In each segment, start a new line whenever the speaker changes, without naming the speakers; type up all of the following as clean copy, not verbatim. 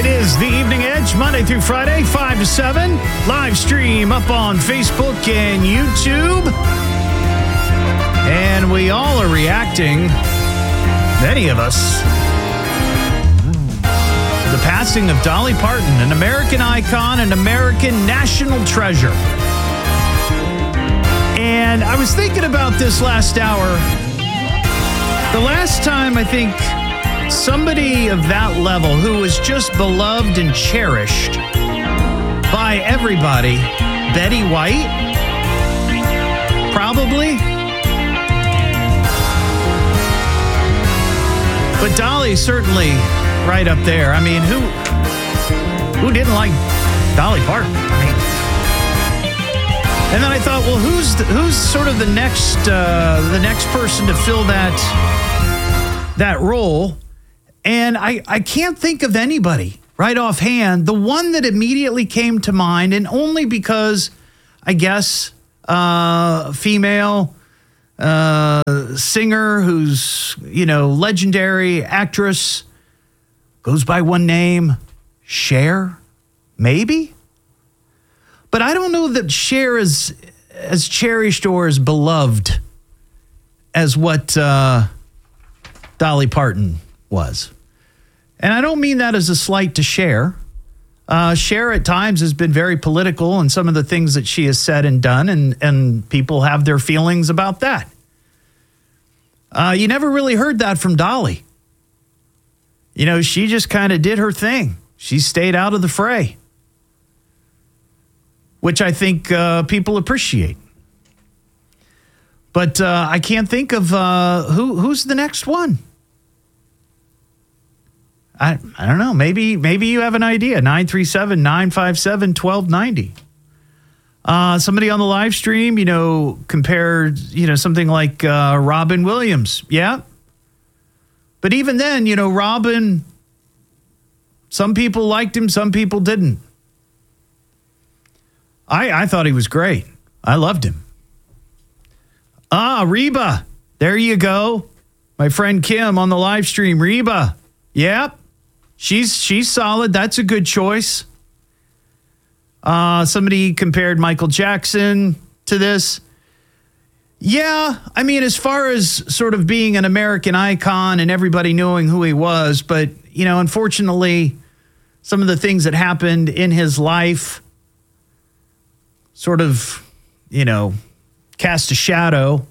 It is the Evening Edge, Monday through Friday, 5 to 7. Live stream up on Facebook and YouTube. And we all are reacting, many of us, the passing of Dolly Parton, an American icon, an American national treasure. And I was thinking about this last hour. The last time I think somebody of that level who was just beloved and cherished by everybody, Betty White, probably. But Dolly certainly right up there. I mean, who didn't like Dolly Parton? I mean, and then I thought, well, who's sort of the next person to fill that role? And I can't think of anybody right offhand. The one that immediately came to mind, and only because I guess female singer who's, legendary actress, goes by one name, Cher, maybe? But I don't know that Cher is as cherished or as beloved as what Dolly Parton was. And I don't mean that as a slight to Cher. Cher at times has been very political in some of the things that she has said and done, and people have their feelings about that. You never really heard that from Dolly. She just kind of did her thing. She stayed out of the fray, which I think people appreciate. But I can't think of who's the next one. I don't know. Maybe you have an idea. 937-957-1290. Somebody on the live stream, compared, something like Robin Williams. Yeah. But even then, Robin, some people liked him, some people didn't. I thought he was great. I loved him. Reba. There you go. My friend Kim on the live stream. Reba. Yep. She's solid. That's a good choice. Somebody compared Michael Jackson to this. Yeah, I mean, as far as sort of being an American icon and everybody knowing who he was, but, unfortunately, some of the things that happened in his life sort of, cast a shadow.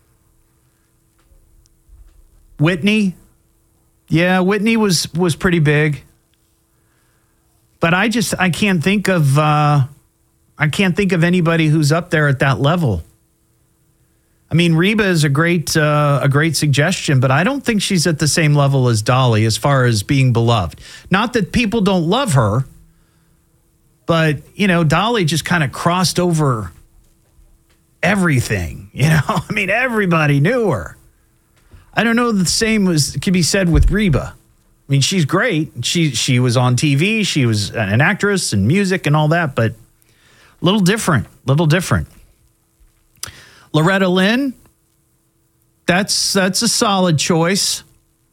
Whitney. Yeah, Whitney was pretty big. But I can't think of anybody who's up there at that level. I mean, Reba is a great suggestion, but I don't think she's at the same level as Dolly as far as being beloved. Not that people don't love her, but, Dolly just kind of crossed over everything. I mean, everybody knew her. I don't know the same could be said with Reba. I mean, she's great. She was on TV. She was an actress and music and all that, but a little different. Loretta Lynn, that's a solid choice.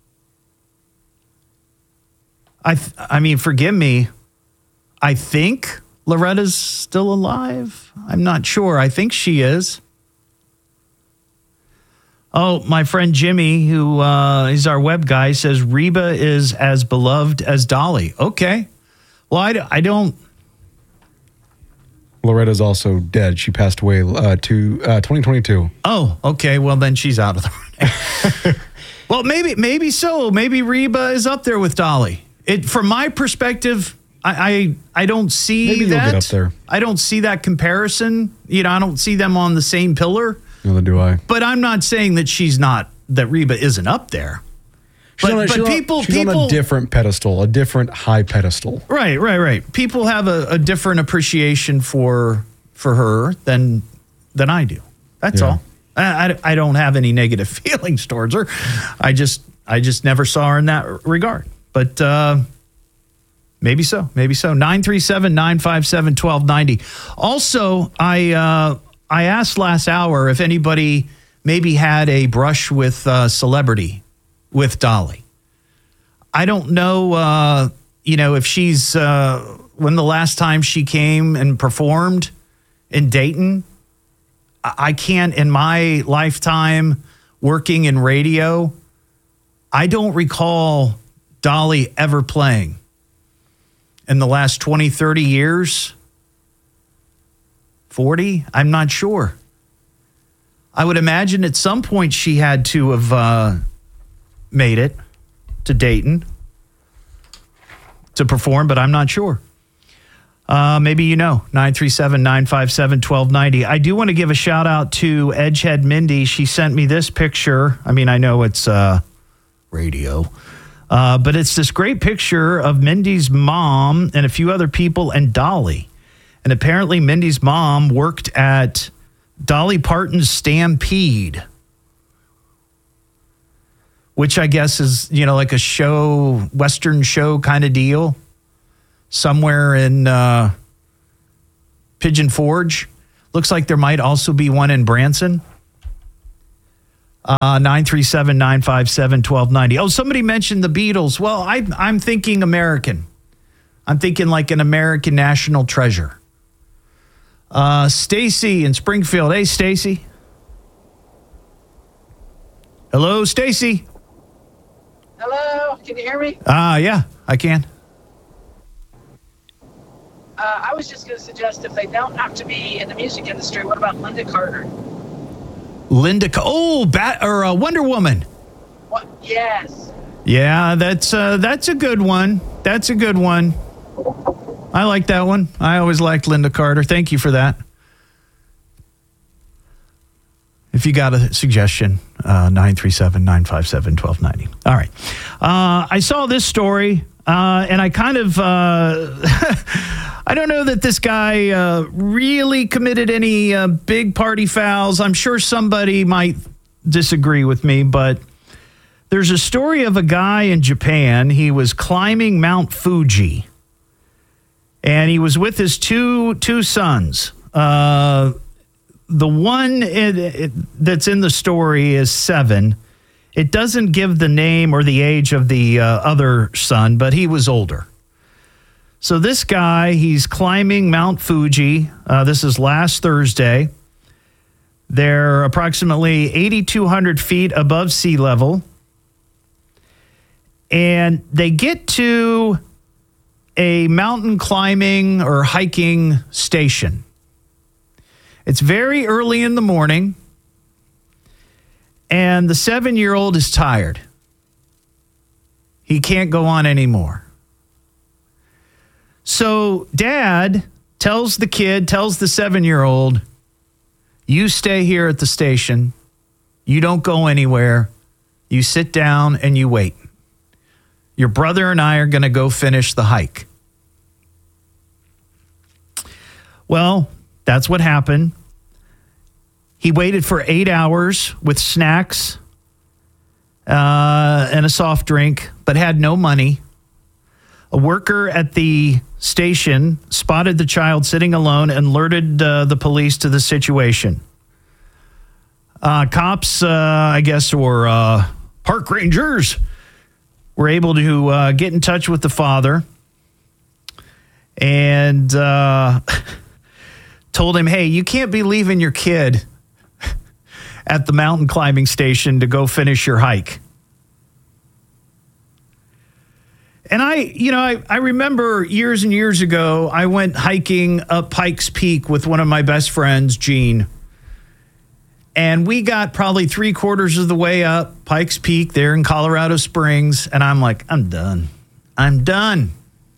I mean, forgive me. I think Loretta's still alive. I'm not sure. I think she is. Oh, my friend Jimmy, who is our web guy, says Reba is as beloved as Dolly. Okay. Well, I don't.
Loretta's also dead. She passed away to 2022.
Oh, okay. Well, then she's out of the running. Well, maybe so. Maybe Reba is up there with Dolly. From my perspective, I don't see
maybe
that.
You'll get up there.
I don't see that comparison. I don't see them on the same pillar.
Neither do I.
But I'm not saying that Reba isn't up there. She's on a
different pedestal, a different high pedestal.
Right. People have a different appreciation for her than I do. That's all. I don't have any negative feelings towards her. I just never saw her in that regard. But maybe so. 937-957-1290. Also, I asked last hour if anybody maybe had a brush with celebrity with Dolly. I don't know, if she's, when the last time she came and performed in Dayton, I can't, in my lifetime working in radio, I don't recall Dolly ever playing in the last 20, 30 years. 40? I'm not sure. I would imagine at some point she had to have made it to Dayton to perform, but I'm not sure. Maybe 937-957-1290. I do want to give a shout out to Edgehead Mindy. She sent me this picture. I mean, I know it's radio, but it's this great picture of Mindy's mom and a few other people and Dolly. And apparently Mindy's mom worked at Dolly Parton's Stampede, which I guess is, like a show, Western show kind of deal, somewhere in Pigeon Forge. Looks like there might also be one in Branson. 937-957-1290. Oh, somebody mentioned the Beatles. Well, I'm thinking American. I'm thinking like an American national treasure. Stacy in Springfield. Hey, Stacy. Hello, Stacy.
Hello, can you hear me?
Yeah, I can.
I was just going to suggest if they don't have to be in the music industry, what about Linda Carter?
Wonder Woman.
What? Yes.
Yeah, that's a good one. That's a good one. I like that one. I always liked Linda Carter. Thank you for that. If you got a suggestion, 937-957-1290. All right. I saw this story, and I kind of, I don't know that this guy really committed any big party fouls. I'm sure somebody might disagree with me, but there's a story of a guy in Japan. He was climbing Mount Fuji, and he was with his two sons. The one that's in the story is 7. It doesn't give the name or the age of the other son, but he was older. So this guy, he's climbing Mount Fuji. This is last Thursday. They're approximately 8,200 feet above sea level. And they get to a mountain climbing or hiking station. It's very early in the morning, and the 7-year-old is tired. He can't go on anymore. So Dad tells the 7-year-old, you stay here at the station. You don't go anywhere. You sit down and you wait. Your brother and I are going to go finish the hike. Well, that's what happened. He waited for 8 hours with snacks and a soft drink, but had no money. A worker at the station spotted the child sitting alone and alerted the police to the situation. Cops, I guess, or park rangers, were able to get in touch with the father and told him, hey, you can't be leaving your kid at the mountain climbing station to go finish your hike. And I remember years and years ago, I went hiking up Pikes Peak with one of my best friends, Gene. And we got probably 3/4 of the way up Pikes Peak there in Colorado Springs. And I'm like, I'm done. And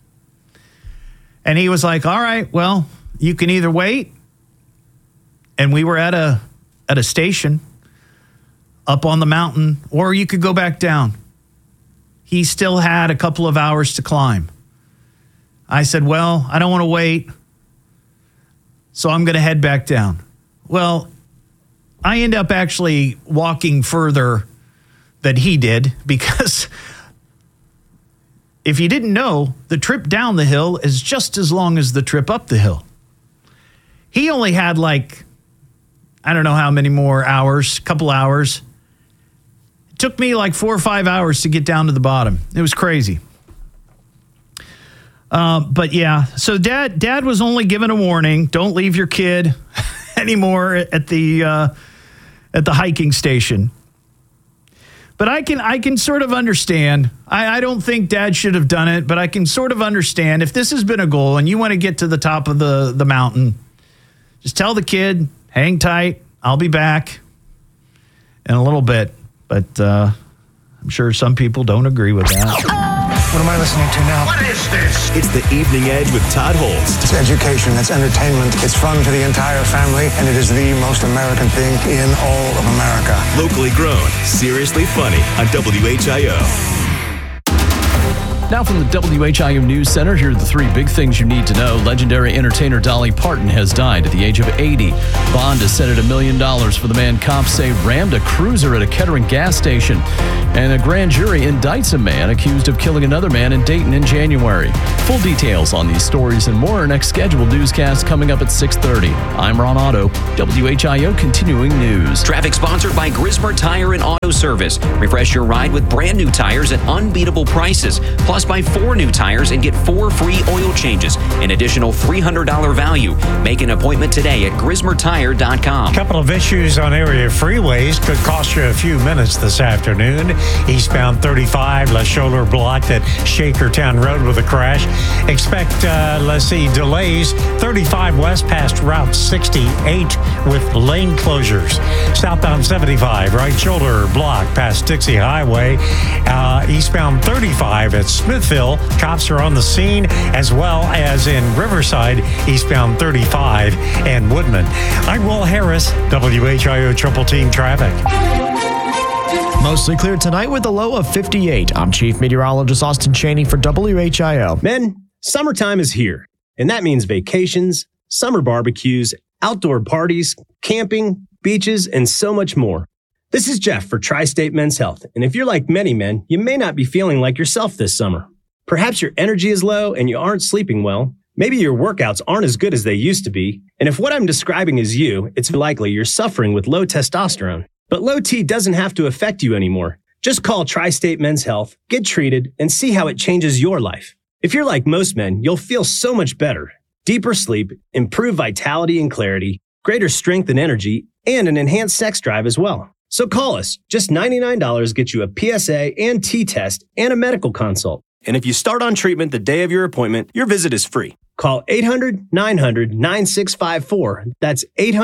he was like, all right, well, you can either wait. And we were at a station up on the mountain, or you could go back down. He still had a couple of hours to climb. I said, well, I don't want to wait, so I'm going to head back down. Well, I end up actually walking further than he did, because if you didn't know, the trip down the hill is just as long as the trip up the hill. He only had I don't know how many more hours, couple hours. It took me 4 or 5 hours to get down to the bottom. It was crazy. But yeah, so dad was only given a warning. Don't leave your kid anymore at the hiking station. But I can sort of understand. I don't think dad should have done it, but I can sort of understand if this has been a goal and you want to get to the top of the mountain, just tell the kid, hang tight. I'll be back in a little bit. But I'm sure some people don't agree with that.
What am I listening to now?
What is this?
It's the Evening Edge with Todd Holst.
It's education, it's entertainment, it's fun for the entire family, and it is the most American thing in all of America.
Locally grown, seriously funny on WHIO.
Now from the WHIO News Center, here are the three big things you need to know. Legendary entertainer Dolly Parton has died at the age of 80. Bond is set at $1 million for the man cops say rammed a cruiser at a Kettering gas station. And a grand jury indicts a man accused of killing another man in Dayton in January. Full details on these stories and more. Our next scheduled newscast coming up at 6:30. I'm Ron Otto, WHIO Continuing News.
Traffic sponsored by Grismer Tire and Auto Service. Refresh your ride with brand new tires at unbeatable prices. Plus, buy 4 new tires and get 4 free oil changes. An additional $300 value. Make an appointment today at GrismerTire.com.
A couple of issues on area freeways could cost you a few minutes this afternoon. Eastbound 35, La Scholler blocked at Shakertown Road with a crash. Expect, delays. 35 west past Route 68 with lane closures. Southbound 75, right shoulder blocked past Dixie Highway. Eastbound 35 at Smithville, cops are on the scene, as well as in Riverside, eastbound 35 and Woodman. I'm Will Harris, WHIO Triple Team Traffic.
Mostly clear tonight with a low of 58. I'm Chief Meteorologist Austin Chaney for WHIO.
Men, summertime is here, and that means vacations, summer barbecues, outdoor parties, camping, beaches, and so much more. This is Jeff for Tri-State Men's Health, and if you're like many men, you may not be feeling like yourself this summer. Perhaps your energy is low and you aren't sleeping well. Maybe your workouts aren't as good as they used to be. And if what I'm describing is you, it's likely you're suffering with low testosterone. But low T doesn't have to affect you anymore. Just call Tri-State Men's Health, get treated, and see how it changes your life. If you're like most men, you'll feel so much better. Deeper sleep, improved vitality and clarity, greater strength and energy, and an enhanced sex drive as well. So call us. Just $99 gets you a PSA and T-test and a medical consult. And if you start on treatment the day of your appointment, your visit is free. Call 800-900-9654. That's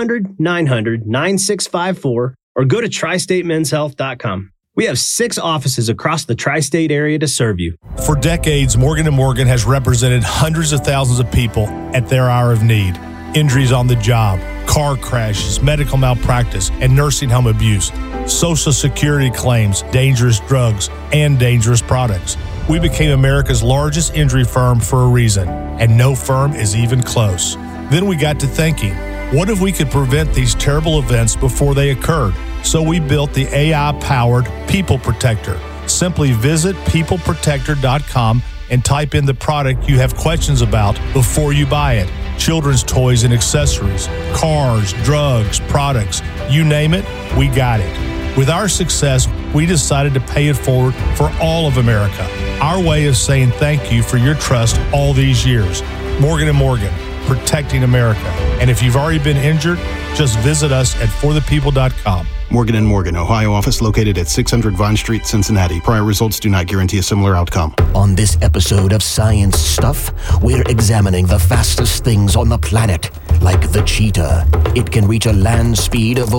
800-900-9654. Or go to TriStateMen'sHealth.com. We have 6 offices across the tri-state area to serve you.
For decades, Morgan & Morgan has represented hundreds of thousands of people at their hour of need. Injuries on the job, car crashes, medical malpractice, and nursing home abuse, Social Security claims, dangerous drugs, and dangerous products. We became America's largest injury firm for a reason, and no firm is even close. Then we got to thinking, what if we could prevent these terrible events before they occurred? So we built the AI-powered People Protector. Simply visit peopleprotector.com and type in the product you have questions about before you buy it. Children's toys and accessories, cars, drugs, products, you name it, we got it. With our success, we decided to pay it forward for all of America. Our way of saying thank you for your trust all these years. Morgan & Morgan, protecting America. And if you've already been injured, just visit us at forthepeople.com.
Morgan & Morgan, Ohio office located at 600 Vine Street, Cincinnati. Prior results do not guarantee a similar outcome.
On this episode of Science Stuff, we're examining the fastest things on the planet, like the cheetah. It can reach a land speed of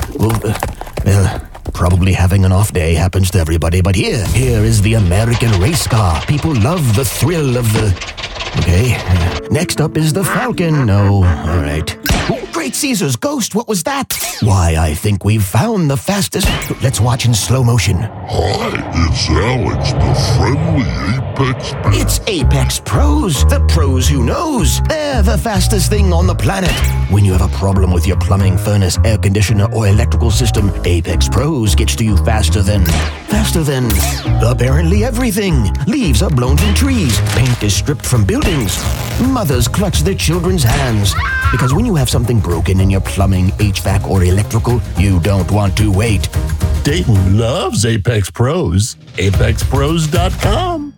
probably having an off day happens to everybody, but here is the American race car. People love the thrill of the... Okay, next up is the Falcon. No, all right. Oh, Great Caesar's ghost, what was that? Why, I think we've found the fastest... Let's watch in slow motion.
Hi, it's Alex, the friendly Apex Pros.
It's Apex Pros, the pros who knows. They're the fastest thing on the planet. When you have a problem with your plumbing, furnace, air conditioner, or electrical system, Apex Pros gets to you faster than apparently everything. Leaves are blown from trees. Paint is stripped from buildings. Mothers clutch their children's hands. Because when you have something broken in your plumbing, HVAC, or electrical, you don't want to wait.
Dayton loves Apex Pros. ApexPros.com.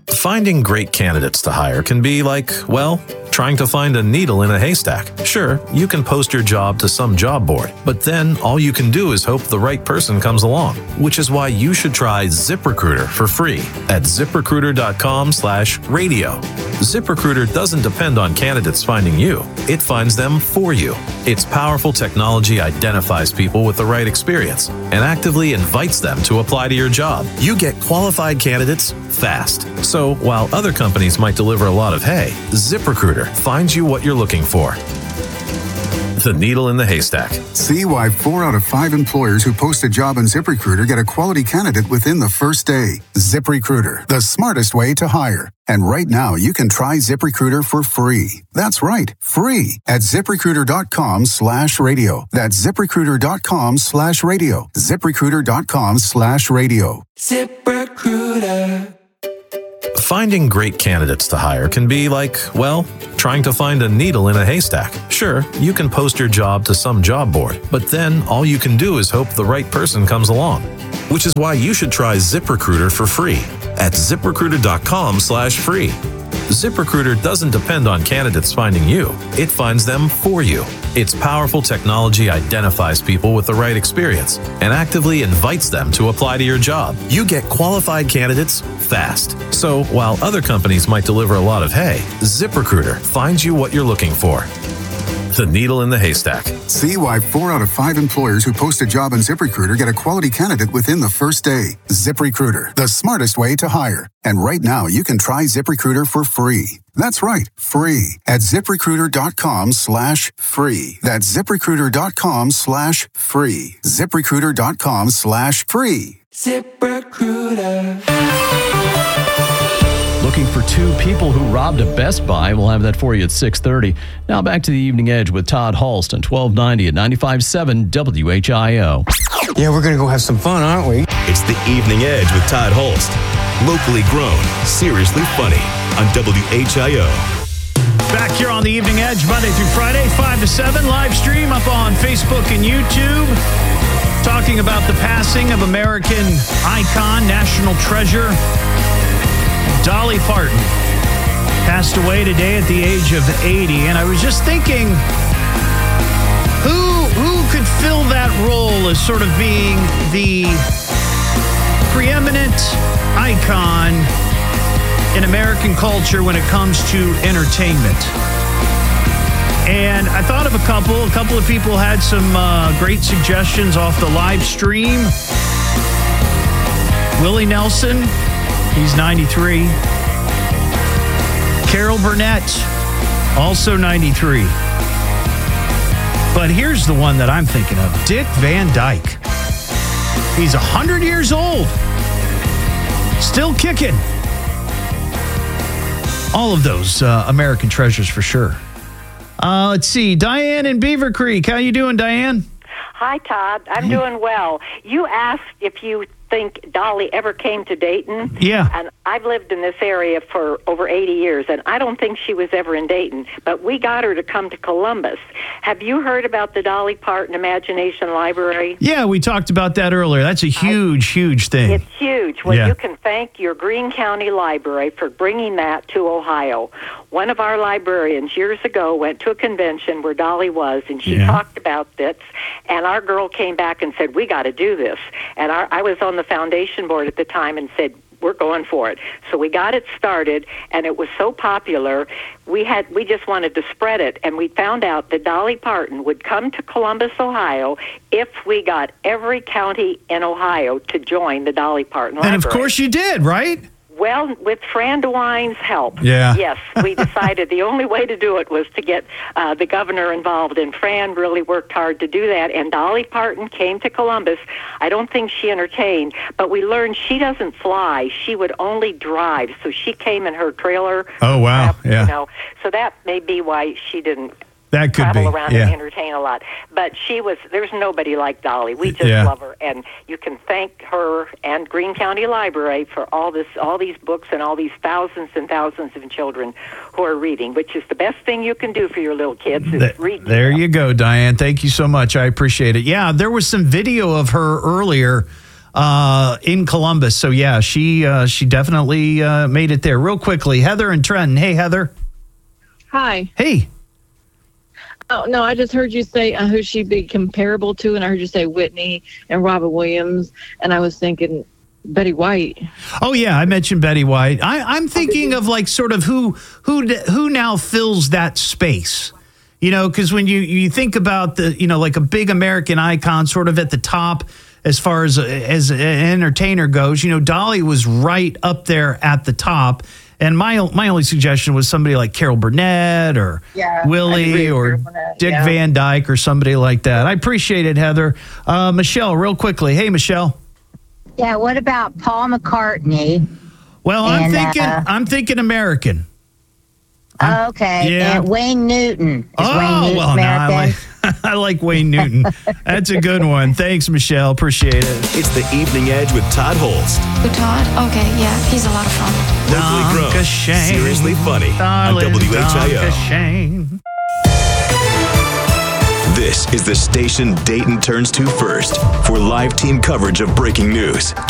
Finding great candidates to hire can be like, well, trying to find a needle in a haystack. Sure, you can post your job to some job board, but then all you can do is hope the right person comes along, which is why you should try ZipRecruiter for free at ZipRecruiter.com/radio. ZipRecruiter doesn't depend on candidates finding you. It finds them for you. Its powerful technology identifies people with the right experience and actively invites them to apply to your job. You get qualified candidates fast. So while other companies might deliver a lot of hay, ZipRecruiter finds you what you're looking for. The needle in the haystack.
See why 4 out of 5 employers who post a job on ZipRecruiter get a quality candidate within the first day. ZipRecruiter, the smartest way to hire. And right now, you can try ZipRecruiter for free. That's right, free at ZipRecruiter.com/radio. That's ZipRecruiter.com/radio. ZipRecruiter.com/radio.
ZipRecruiter. Finding great candidates to hire can be like, well, trying to find a needle in a haystack. Sure, you can post your job to some job board, but then all you can do is hope the right person comes along, which is why you should try ZipRecruiter for free at ZipRecruiter.com/free. ZipRecruiter doesn't depend on candidates finding you. It finds them for you. Its powerful technology identifies people with the right experience and actively invites them to apply to your job. You get qualified candidates fast. So while other companies might deliver a lot of hay, ZipRecruiter finds you what you're looking for. The needle in the haystack.
See why 4 out of 5 employers who post a job on ZipRecruiter get a quality candidate within the first day. ZipRecruiter, the smartest way to hire. And right now, you can try ZipRecruiter for free. That's right, free at ZipRecruiter.com/free. That's ZipRecruiter.com/free. ZipRecruiter.com/free.
ZipRecruiter. Looking for 2 people who robbed a Best Buy. We'll have that for you at 6:30. Now back to the Evening Edge with Todd Hulst on 1290 at 95.7 WHIO.
Yeah, we're going to go have some fun, aren't we?
It's the Evening Edge with Todd Hulst. Locally grown, seriously funny on WHIO.
Back here on the Evening Edge, Monday through Friday, 5 to 7, live stream up on Facebook and YouTube. Talking about the passing of American icon, national treasure, Dolly Parton. Passed away today at the age of 80. And I was just thinking, who could fill that role as sort of being the preeminent icon in American culture when it comes to entertainment? And I thought of a couple. A couple of people had some great suggestions off the live stream. Willie Nelson, he's 93. Carol Burnett, also 93. But here's the one that I'm thinking of. Dick Van Dyke. He's 100 years old. Still kicking. All of those American treasures for sure. Let's see. Diane in Beaver Creek. How you doing, Diane?
Hi, Todd. I'm doing well. You asked if you think Dolly ever came to Dayton.
Yeah.
And I've lived in this area for over 80 years, and I don't think she was ever in Dayton. But we got her to come to Columbus. Have you heard about the Dolly Parton Imagination Library?
Yeah, we talked about that earlier. That's a huge thing.
It's huge. Well,
Yeah.
you can thank your Greene County Library for bringing that to Ohio. One of our librarians years ago went to a convention where Dolly was, and she talked about this, and our girl came back and said, we got to do this. And I was on the foundation board at the time and said, we're going for it. So we got it started, and it was so popular, we just wanted to spread it, and we found out that Dolly Parton would come to Columbus, Ohio, if we got every county in Ohio to join the Dolly Parton Library.
And of course you did, right?
Well, with Fran DeWine's help,
Yeah.
yes, we decided the only way to do it was to get the governor involved, and Fran really worked hard to do that, and Dolly Parton came to Columbus. I don't think she entertained, but we learned she doesn't fly. She would only drive, so she came in her trailer.
Oh, wow, yeah.
You know, so that may be why she didn't
That could
travel
be,
around and entertain a lot. But there's nobody like Dolly. We just love her. And you can thank her and Greene County Library for all these books and all these thousands and thousands of children who are reading, which is the best thing you can do for your little kids is read.
There you go, Diane. Thank you so much. I appreciate it. Yeah, there was some video of her earlier in Columbus. So yeah, she definitely made it there. Real quickly, Heather and Trenton. Hey, Heather.
Hi.
Hey.
Oh, no, I just heard you say who she'd be comparable to, and I heard you say Whitney and Robin Williams, and I was thinking Betty White.
Oh yeah, I mentioned Betty White. I'm thinking of like sort of who now fills that space. You know, because when you think about the, you know, like a big American icon sort of at the top as far as an entertainer goes, you know, Dolly was right up there at the top. And my only suggestion was somebody like Carol Burnett or Willie or Dick Van Dyke or somebody like that. I appreciate it, Heather. Michelle, real quickly. Hey, Michelle.
Yeah, what about Paul McCartney?
Well, I'm thinking American.
Okay.
Yeah.
And Wayne Newton.
Wayne Newton American? I like Wayne Newton. That's a good one. Thanks, Michelle. Appreciate it.
It's the Evening Edge with Todd Holst.
Todd? Okay, yeah, he's a lot of fun.
Locally grown, seriously funny on WHIO. This is the station Dayton turns to first for live team coverage of breaking news.